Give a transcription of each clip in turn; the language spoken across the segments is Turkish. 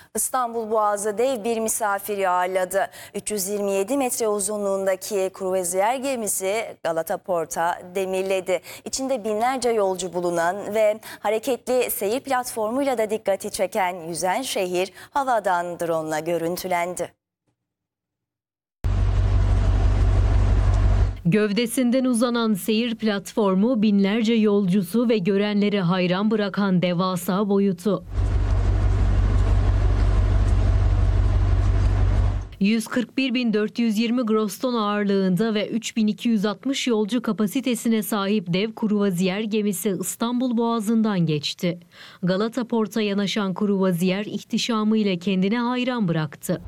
İstanbul Boğazı dev bir misafiri ağırladı. 327 metre uzunluğundaki kruvaziyer gemisi Galata Port'a demirledi. İçinde binlerce yolcu bulunan ve hareketli seyir platformuyla da dikkati çeken yüzen şehir havadan drone'la görüntülendi. Gövdesinden uzanan seyir platformu binlerce yolcusu ve görenleri hayran bırakan devasa boyutu. 141.420 gross ton ağırlığında ve 3.260 yolcu kapasitesine sahip dev kruvaziyer gemisi İstanbul Boğazı'ndan geçti. Galata Port'a yanaşan kruvaziyer ihtişamıyla kendine hayran bıraktı.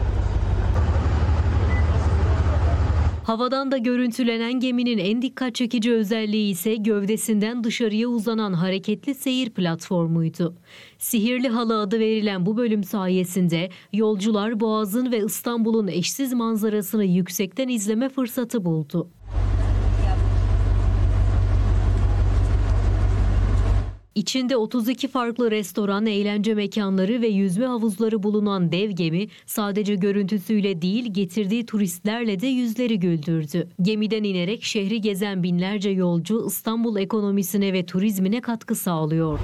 Havadan da görüntülenen geminin en dikkat çekici özelliği ise gövdesinden dışarıya uzanan hareketli seyir platformuydu. Sihirli Halı adı verilen bu bölüm sayesinde yolcular Boğaz'ın ve İstanbul'un eşsiz manzarasını yüksekten izleme fırsatı buldu. İçinde 32 farklı restoran, eğlence mekanları ve yüzme havuzları bulunan dev gemi sadece görüntüsüyle değil getirdiği turistlerle de yüzleri güldürdü. Gemiden inerek şehri gezen binlerce yolcu İstanbul ekonomisine ve turizmine katkı sağlıyor.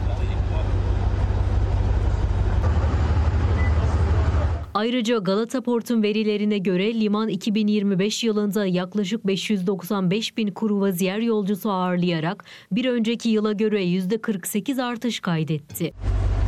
Ayrıca Galata Port'un verilerine göre liman 2025 yılında yaklaşık 595 bin kruvaziyer yolcusu ağırlayarak bir önceki yıla göre %48 artış kaydetti.